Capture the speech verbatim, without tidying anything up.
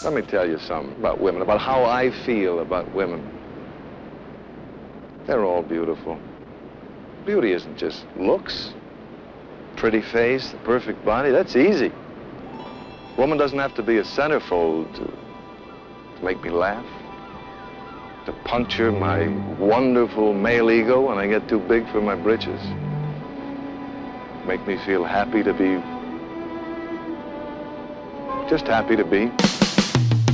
Let me tell you something about women, about how I feel about women. They're all beautiful. Beauty isn't just looks. Pretty face, the perfect body, that's easy. Woman doesn't have to be a centerfold to, to make me laugh, to puncture my wonderful male ego when I get too big for my britches. Make me feel happy to be, just happy to be.